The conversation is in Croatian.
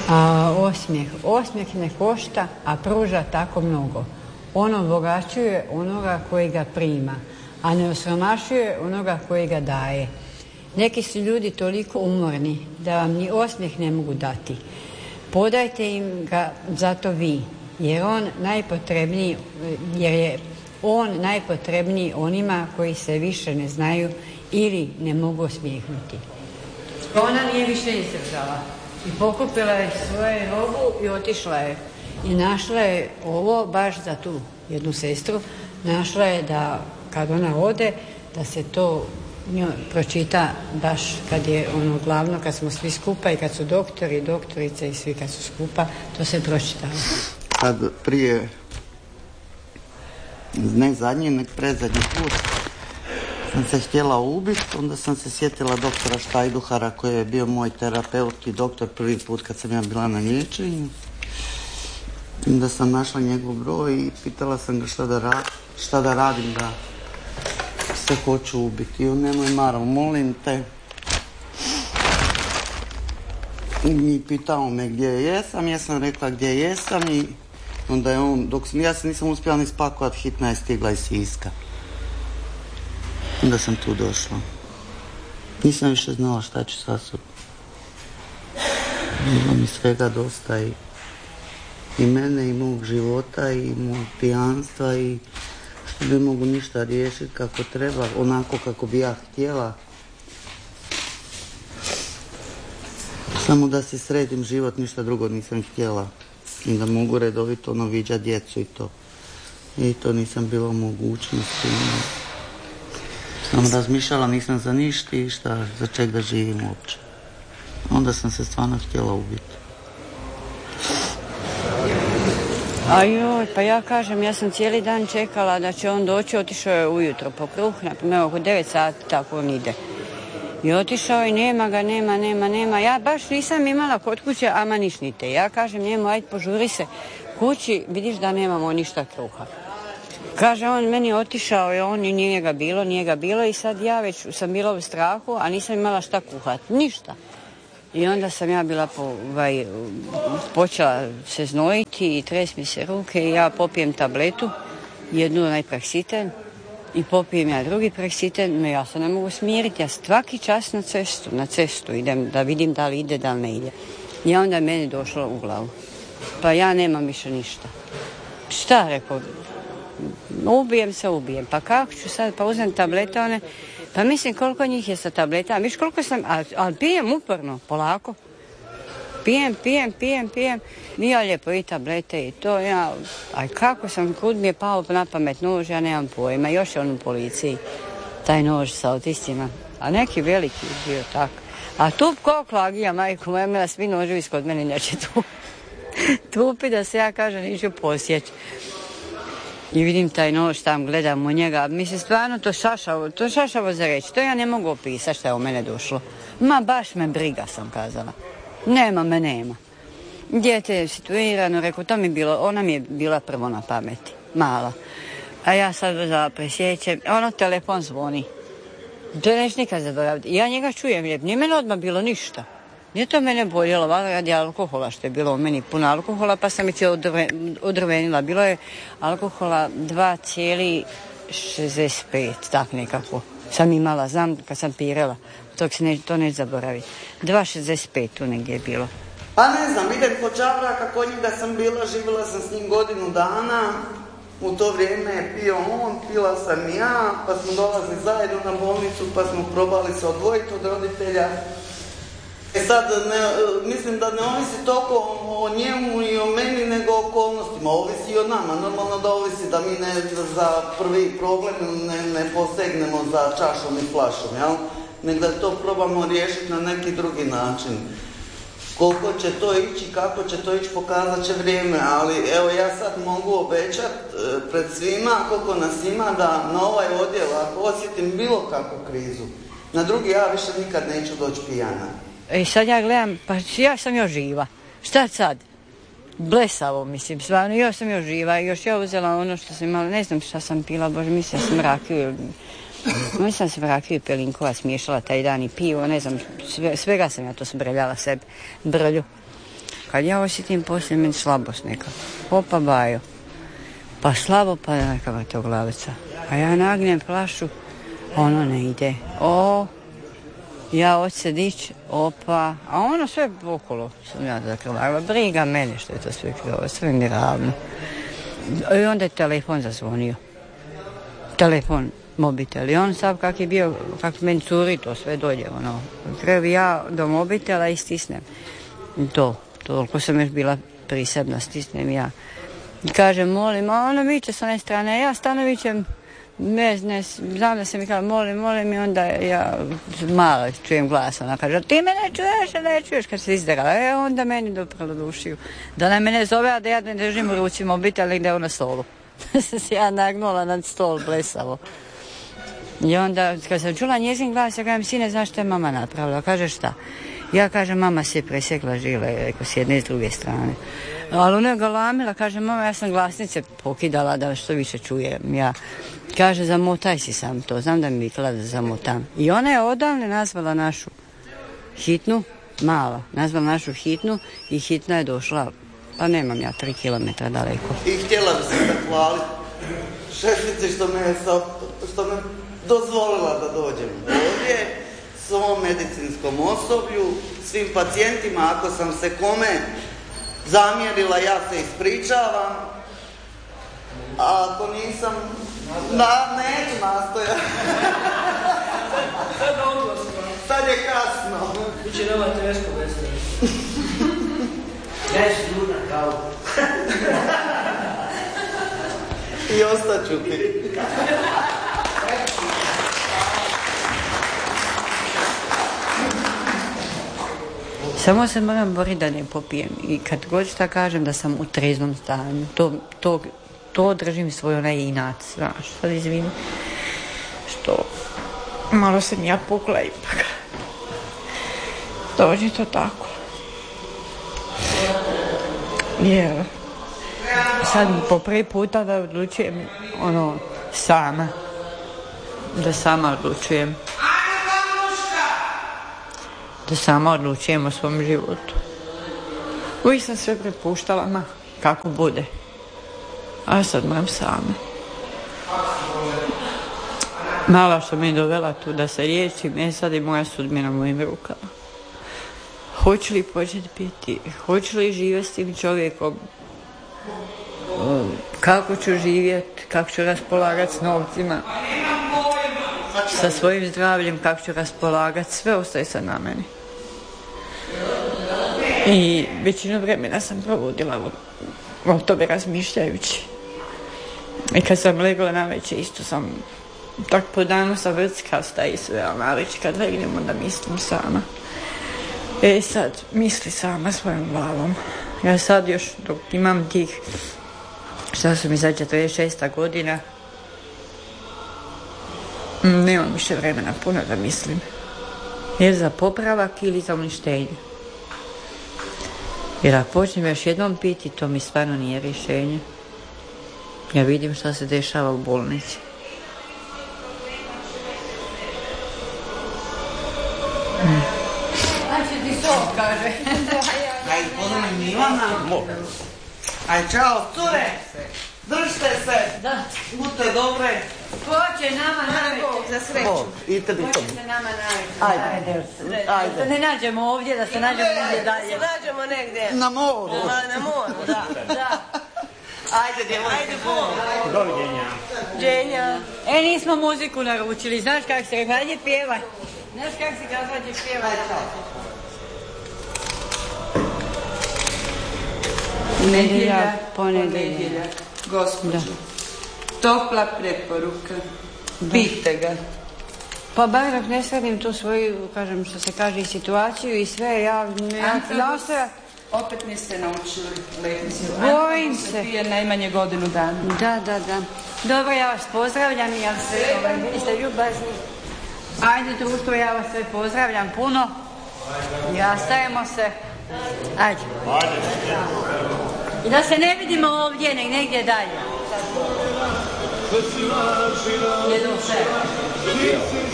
A osmijeh ne košta, a pruža tako mnogo. On obogaćuje onoga koji ga prima, a ne osiromašuje onoga koji ga daje. Neki su ljudi toliko umorni da vam ni osmijeh ne mogu dati. Podajte im ga zato vi, jer je on najpotrebniji onima koji se više ne znaju ili ne mogu osmijehnuti. Ona nije više izdržala i pokupila je svoje robu i otišla je. I našla je ovo baš za tu jednu sestru, našla je da kad ona ode, da se to njoj pročita baš kad je ono glavno, kad smo svi skupa i kad su doktori, doktorice i svi kad su skupa, to se pročitalo. Kad prije, ne zadnji, nek predzadnji put, sam se htjela ubiti, onda sam se sjetila doktora Štajduhara koji je bio moj terapeut i doktor prvi put kad sam ja bila na liječenju. Onda sam našla njegov broj i pitala sam ga šta da radim da se hoću ubiti. I on, nemoj Maro, molim te. I pitao me gdje jesam, ja sam rekla gdje jesam i onda je on, ja se nisam uspjela ni spakovat, hitna je stigla iz Siska. Onda sam tu došla. Nisam više znala šta ću sa sobom. Bilo mi svega dosta i mene i mog života i mog pijanstva i što ne mogu ništa riješiti kako treba, onako kako bi ja htjela. Samo da si sredim život, ništa drugo nisam htjela. I da mogu redovito viđati djecu i to. I to nisam bila u mogućnosti. Sam razmišljala, nisam za ništa i za čeg da živim uopće. Onda sam se stvarno htjela ubiti. A joj, pa ja kažem, ja sam cijeli dan čekala da će on doći, otišao je ujutro po kruh, naprimjer oko 9 sati, tako on ide. I otišao i nema ga, nema. Ja baš nisam imala kod kuće, ama nišnite. Ja kažem njemu, ajde požuri se kući, vidiš da nemamo ništa kruha. Kaže on, meni je otišao i on i nije ga bilo i sad ja već sam bila u strahu, a nisam imala šta kuhati, ništa. I onda sam ja bila počela se znojiti i tres mi se ruke i ja popijem tabletu, jednu Praxiten i popijem ja drugi Praxiten, no ja se ne mogu smiriti, ja svaki čas na cestu idem da vidim da li ide, da li ne ide. I onda je meni došlo u glavu, pa ja nemam više ništa. Šta, rekao, ubijem, pa kako ću sad, pa uzem tablete one. Pa mislim koliko njih je sa tabletama, viš koliko sam, ali pijem uporno, polako. Pijem. I ja lijepo i tablete i to, a kako sam, kud mi je pao na pamet nož, ja nemam pojma, još je on u policiji, taj nož sa autistima, a neki veliki bio tako. A tup ko klagija, majko moja, imala svi noževi kod mene, neće tupi da se ja kažem, neću posjeći. I vidim taj nož tam, gledam u njega. Mislim, stvarno to šašavo za reći. To ja ne mogu opisati što je u mene došlo. Ma baš me briga, sam kazala. Nema. Dijete je situirano, rekao, ona mi je bila prvo na pameti, mala. A ja sad presjećem, telefon zvoni. To neću nikad zaboraviti. Ja njega čujem, nije mene odmah bilo ništa. Nije to mene boljelo, valjda radi alkohola, što je bilo u meni puno alkohola, pa sam se odrvenila. Bilo je alkohola 2,65, tak nekako. Sam imala, znam kad sam pirela, to neću zaboraviti. 2,65 tu negdje je bilo. Pa ne znam, idem kod Čavraka, kod njega sam bila, živjela sam s njim godinu dana. U to vrijeme je pio on, pila sam i ja, pa smo dolazili zajedno na bolnicu, pa smo probali se odvojiti od roditelja. Sad, mislim da ne ovisi toliko o njemu i o meni, nego o okolnostima. Ovisi i o nama. Normalno da ovisi da mi za prvi problem ne posegnemo za čašom i flašom, jel? Nego da to probamo riješiti na neki drugi način. Koliko će to ići, kako će to ići, pokazat će vrijeme. Ali evo, ja sad mogu obećati pred svima, koliko nas ima, da na ovaj odjel, ako osjetim bilo kakvu krizu, na drugi ja više nikad neću doći pijana. I sad ja gledam, pa ja sam još živa. Šta sad? Blesavo, mislim, stvarno, još sam još živa. Još ja uzela ono što sam imala, ne znam šta sam pila, bože, mislim sam rakiju. Mislim sam rakiju i pelinkova smiješala taj dan i pivo, ne znam, svega sam ja to sbrljala sebi, brlju. Kad ja osjetim poslije meni slabost neka. Opa bajo. Pa slabo pa neka vrtoglavica. A ja nagnem flašu, ono ne ide. Ja hoću se dići, opa. A ono sve okolo sam ja zakrvarila. Briga mene što je to sve krivo, sve mi ravno. I onda je telefon zazvonio. Telefon, mobitel. I on sad kak je bio, kak meni curi to sve dođe, ono. Krevi ja do mobitela i stisnem. Toliko sam još bila prisebna, stisnem ja. I kažem, molim, a ono viče s one strane, ja stano vičem, ne, znam da se mi kaže, molim i onda ja malo čujem glas, ona kaže, ti me ne čuješ kad se izderala, onda meni dopralo dušiju. Da na mene zove, a da ja ne držim u ruci mobitel negdje na stolu. Sam se ja nagnula nad stol blesavo. I onda kad sam čula njezin glas, ja kažem, sine, znaš što je mama napravila? Kaže, šta? Ja kažem, mama se je presjekla žile, rekao, s jedne i s druge strane. Ali ona je galamila, kaže, mama, ja sam glasnice pokidala da što više čujem. Ja, kaže, zamotaj si sam to, znam da mi vikla da zamotam. I ona je odavne nazvala našu hitnu, mala, nazvala našu hitnu i hitna je došla, pa nemam ja 3 kilometra daleko. I htjela bi se zahvaliti šefici što me dozvolila da dođem ovdje, svom medicinskom osoblju, svim pacijentima, ako sam se kome zamjerila, ja se ispričavam, a ako nisam, neću nastojati. Sad je kasno. Biće nova teško vesel. Ja ću luna kao. I ostaću ti. Samo se moram boriti da ne popijem i kad god šta kažem da sam u treznom stanju, to držim svoj onaj inac, znaš, sad izvini, što malo sam ja pukla ipak. Dođi to tako. Jer sad po prvi puta da odlučujem sama, da sama odlučujem. Da sama odlučujem o svom životu. Uvijek sam sve prepuštala, kako bude. A sad moram sama. Mala što me je dovela tu da se liječim, sad je moja sudbina u mojim rukama. Hoću li početi piti? Hoću li živjeti s tim čovjekom? Kako ću živjeti? Kako ću raspolagati s novcima? Sa svojim zdravljem, kako ću raspolagati? Sve ostaje sad na meni. I većinu vremena sam provodila o tome razmišljajući. I kad sam legla navečer, isto sam tak po danu sam vrckasta i sve, ali navečer kad legnem onda mislim sama. Sad misli sama svojom glavom. Ja sad još dok imam tih, šta su mi sad 46. godina, nemam više vremena puno da mislim. Jer za popravak ili za uništenje. Jer ako počnem još jednom piti, to mi stvarno nije rješenje. Ja vidim šta se dešava u bolnici. Ajde, ti sol, kaže. Ajde, podamaj Milana. Ajde, čao, cure. Držite se. Da. Budite dobre. Hoće nama navečer. Za sreću. I tebi to. Hoće se nama navečer. Ajde. Da se ne nađemo ovdje, da se nađemo negdje dalje. Da se nađemo negdje. Na moru. Na moru, da. Ajde, djevojke. Ajde, bol. Doviđenja. Dženja. Nismo muziku naručili. Znaš kak se rekla, ajde pjevaj. Znaš kak si kazala, ajde pjevaj. Nedjelja, ponedjeljak. Gospođo, topla preporuka. Pijte ga. Pa bar dok ne shvatim tu svoju, kažem što se kaže, i situaciju i sve, ja opet niste naučili letnicu. Bojim se. Pije najmanje godinu dana. Da. Dobro, ja vas pozdravljam i ja se, vi ste ljubazni. Ajde društvo, ja vas sve pozdravljam puno. I ostajemo se. Ajde. I da se ne vidimo ovdje, nek negdje dalje. Jedno sve.